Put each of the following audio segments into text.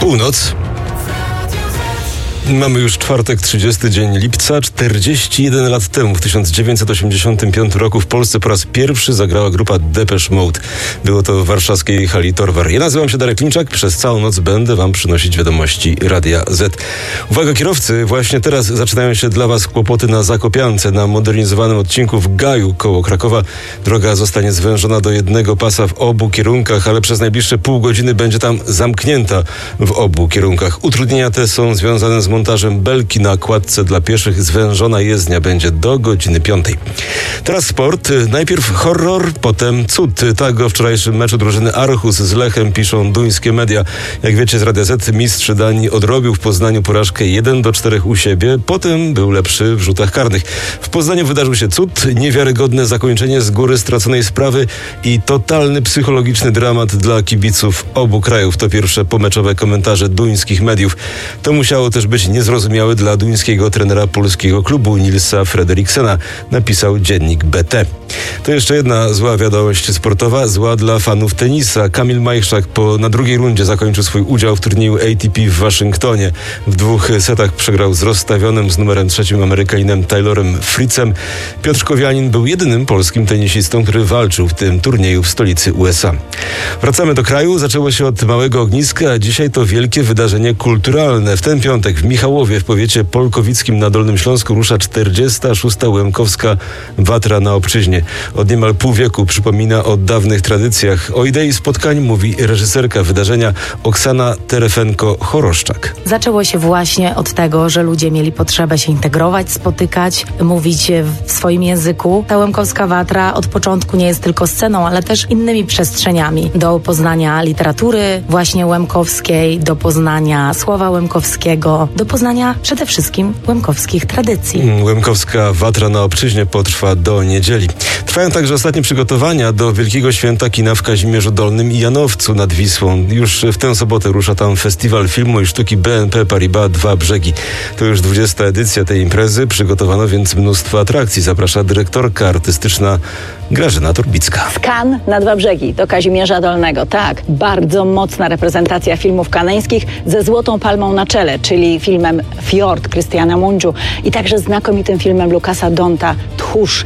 Północ. Mamy już czwartek, 30 dzień lipca. 41 lat temu, w 1985 roku w Polsce po raz pierwszy zagrała grupa Depeche Mode. Było to w warszawskiej hali Torwar. Ja nazywam się Darek Klimczak. Przez całą noc będę wam przynosić wiadomości Radia Z. Uwaga kierowcy, właśnie teraz zaczynają się dla was kłopoty na Zakopiance. Na modernizowanym odcinku w Gaju koło Krakowa droga zostanie zwężona do jednego pasa w obu kierunkach, ale przez najbliższe pół godziny będzie tam zamknięta w obu kierunkach. Utrudnienia te są związane z montażem belki na kładce dla pieszych. Zwężona jezdnia będzie do godziny 5. Teraz sport. Najpierw horror, potem cud. Tak o wczorajszym meczu drużyny Aarhus z Lechem piszą duńskie media. Jak wiecie z Radia Z, mistrz Danii odrobił w Poznaniu porażkę 1-4 u siebie. Potem był lepszy w rzutach karnych. W Poznaniu wydarzył się cud, niewiarygodne zakończenie z góry straconej sprawy i totalny psychologiczny dramat dla kibiców obu krajów. To pierwsze pomeczowe komentarze duńskich mediów. To musiało też być niezrozumiałe dla duńskiego trenera polskiego klubu Nilsa Fredriksena, napisał dziennik BT. To jeszcze jedna zła wiadomość sportowa, zła dla fanów tenisa. Kamil Majchrzak na drugiej rundzie zakończył swój udział w turnieju ATP w Waszyngtonie. W 2 setach przegrał z rozstawionym z numerem 3 Amerykaninem Taylorem Fritzem. Piotr Kowianin był jedynym polskim tenisistą, który walczył w tym turnieju w stolicy USA. Wracamy do kraju. Zaczęło się od małego ogniska, a dzisiaj to wielkie wydarzenie kulturalne. W ten piątek w Michałowie w powiecie polkowickim na Dolnym Śląsku rusza 46. Łemkowska Watra na Obczyźnie. Od niemal pół wieku przypomina o dawnych tradycjach. O idei spotkań mówi reżyserka wydarzenia Oksana Terefenko-Choroszczak. Zaczęło się właśnie od tego, że ludzie mieli potrzebę się integrować, spotykać, mówić w swoim języku. Ta Łemkowska Watra od początku nie jest tylko sceną, ale też innymi przestrzeniami do poznania literatury właśnie łemkowskiej, do poznania słowa łemkowskiego, do poznania przede wszystkim łemkowskich tradycji. Łemkowska Watra na Obczyźnie potrwa do niedzieli. Trwają także ostatnie przygotowania do Wielkiego Święta Kina w Kazimierzu Dolnym i Janowcu nad Wisłą. Już w tę sobotę rusza tam Festiwal Filmu i Sztuki BNP Paribas Dwa Brzegi. To już 20. edycja tej imprezy. Przygotowano więc mnóstwo atrakcji. Zaprasza dyrektorka artystyczna Grażyna Turbicka. Z Cannes na Dwa Brzegi do Kazimierza Dolnego. Tak, bardzo mocna reprezentacja filmów kaneńskich ze Złotą Palmą na czele, czyli filmem Fjord Krystiana Mungiu i także znakomitym filmem Lukasa Donta Tchórz.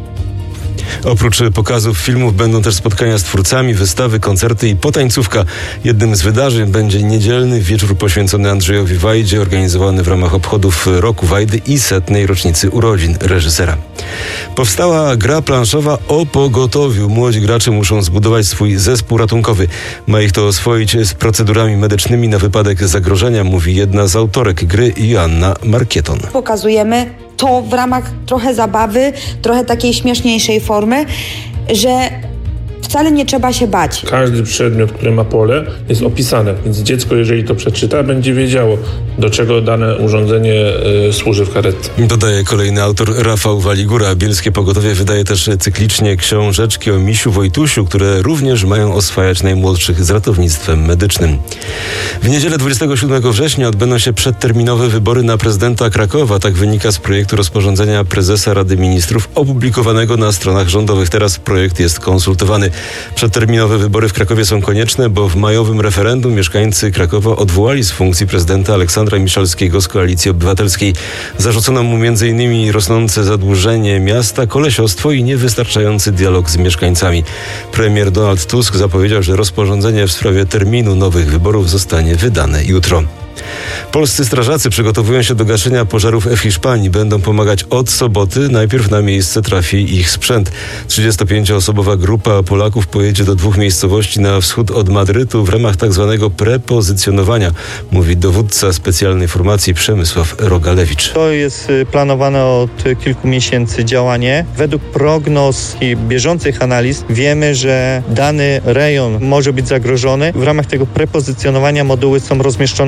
Oprócz pokazów filmów będą też spotkania z twórcami, wystawy, koncerty i potańcówka. Jednym z wydarzeń będzie niedzielny wieczór poświęcony Andrzejowi Wajdzie, organizowany w ramach obchodów Roku Wajdy i 100. rocznicy urodzin reżysera. Powstała gra planszowa o pogotowiu. Młodzi gracze muszą zbudować swój zespół ratunkowy. Ma ich to oswoić z procedurami medycznymi na wypadek zagrożenia, mówi jedna z autorek gry, Joanna Markieton. Pokazujemy to w ramach trochę zabawy, trochę takiej śmieszniejszej formy, że wcale nie trzeba się bać. Każdy przedmiot, który ma pole, jest opisane, więc dziecko, jeżeli to przeczyta, będzie wiedziało, do czego dane urządzenie służy w karetce. Dodaje kolejny autor Rafał Waligura. Bielskie Pogotowie wydaje też cyklicznie książeczki o Misiu Wojtusiu, które również mają oswajać najmłodszych z ratownictwem medycznym. W niedzielę 27 września odbędą się przedterminowe wybory na prezydenta Krakowa. Tak wynika z projektu rozporządzenia prezesa Rady Ministrów opublikowanego na stronach rządowych. Teraz projekt jest konsultowany. Przedterminowe wybory w Krakowie są konieczne, bo w majowym referendum mieszkańcy Krakowa odwołali z funkcji prezydenta Aleksandra Miszalskiego z Koalicji Obywatelskiej. Zarzucono mu m.in. rosnące zadłużenie miasta, kolesiostwo i niewystarczający dialog z mieszkańcami. Premier Donald Tusk zapowiedział, że rozporządzenie w sprawie terminu nowych wyborów zostanie wydane jutro. Polscy strażacy przygotowują się do gaszenia pożarów w Hiszpanii. Będą pomagać od soboty. Najpierw na miejsce trafi ich sprzęt. 35-osobowa grupa Polaków pojedzie do 2 miejscowości na wschód od Madrytu w ramach tzw. prepozycjonowania, mówi dowódca specjalnej formacji Przemysław Rogalewicz. To jest planowane od kilku miesięcy działanie. Według prognoz i bieżących analiz wiemy, że dany rejon może być zagrożony. W ramach tego prepozycjonowania moduły są rozmieszczone tam w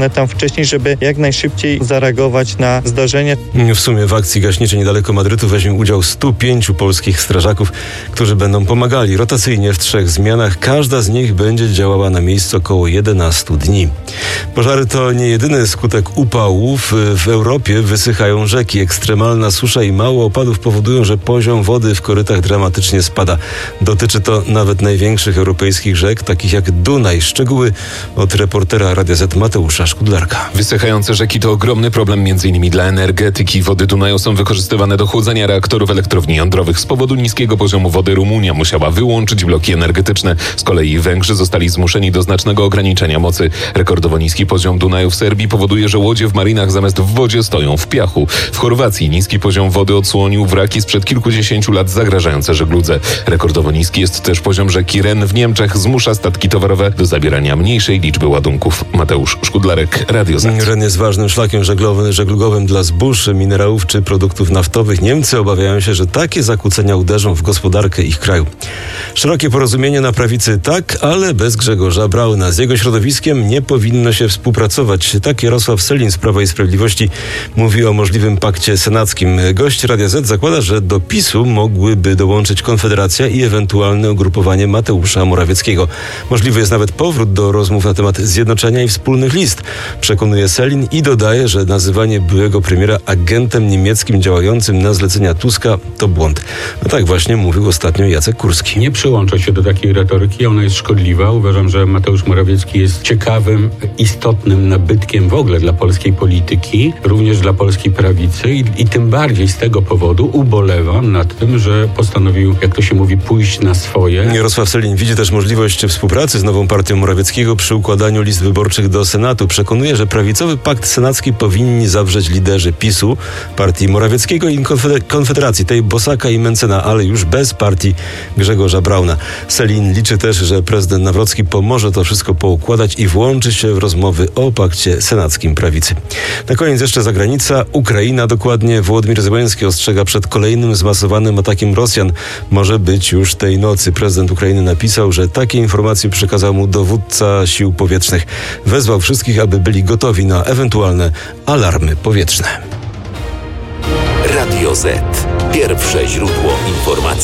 wcześniej, żeby jak najszybciej zareagować na zdarzenia. W sumie w akcji gaśniczej niedaleko Madrytu weźmie udział 105 polskich strażaków, którzy będą pomagali rotacyjnie w 3 zmianach. Każda z nich będzie działała na miejscu około 11 dni. Pożary to nie jedyny skutek upałów. W Europie wysychają rzeki. Ekstremalna susza i mało opadów powodują, że poziom wody w korytach dramatycznie spada. Dotyczy to nawet największych europejskich rzek, takich jak Dunaj. Szczegóły od reportera Radia Z Mateusza Szkudlarka. Wysychające rzeki to ogromny problem m.in. dla energetyki. Wody Dunaju są wykorzystywane do chłodzenia reaktorów elektrowni jądrowych. Z powodu niskiego poziomu wody Rumunia musiała wyłączyć bloki energetyczne. Z kolei Węgrzy zostali zmuszeni do znacznego ograniczenia mocy. Rekordowo niski poziom Dunaju w Serbii powoduje, że łodzie w marinach zamiast w wodzie stoją w piachu. W Chorwacji niski poziom wody odsłonił wraki sprzed kilkudziesięciu lat zagrażające żegludze. Rekordowo niski jest też poziom rzeki Ren w Niemczech. Zmusza statki towarowe do zabierania mniejszej liczby ładunków. Mateusz Szkudlarek, Radio Z. Ren jest ważnym szlakiem żeglugowym dla zbóż, minerałów czy produktów naftowych. Niemcy obawiają się, że takie zakłócenia uderzą w gospodarkę ich kraju. Szerokie porozumienie na prawicy tak, ale bez Grzegorza Brauna. Z jego środowiskiem nie powinno się współpracować. Tak Jarosław Sellin z Prawa i Sprawiedliwości mówi o możliwym pakcie senackim. Gość Radia Z zakłada, że do PiS-u mogłyby dołączyć Konfederacja i ewentualne ugrupowanie Mateusza Morawieckiego. Możliwy jest nawet powrót do rozmów na temat zjednoczenia i wspólnych list, przekonuje Sellin i dodaje, że nazywanie byłego premiera agentem niemieckim działającym na zlecenia Tuska to błąd. No tak właśnie mówił ostatnio Jacek Kurski. Nie przyłączę się do takiej retoryki, ona jest szkodliwa. Uważam, że Mateusz Morawiecki jest ciekawym, istotnym nabytkiem w ogóle dla polskiej polityki, również dla polskiej prawicy i tym bardziej z tego powodu ubolewam nad tym, że postanowił, jak to się mówi, pójść na swoje. Jarosław Sellin widzi też możliwość współpracy z nową partią Morawieckiego przy układaniu list wyborczych do Senatu. Przekonuje, że prawicowy pakt senacki powinni zawrzeć liderzy PiS-u, partii Morawieckiego i Konfederacji, tej Bosaka i Mencena, ale już bez partii Grzegorza Brauna. Sellin liczy też, że prezydent Nawrocki pomoże to wszystko poukładać i włączy się w rozmowy o pakcie senackim prawicy. Na koniec jeszcze zagranica. Ukraina, dokładnie Wołodymyr Zełenski ostrzega przed kolejnym zmasowanym atakiem Rosjan. Może być już tej nocy. Prezydent Ukrainy napisał, że takie informacje przekazał mu dowódca sił powietrznych. Wezwał wszystkich, aby byli gotowi na ewentualne alarmy powietrzne. Radio Z. Pierwsze źródło informacji.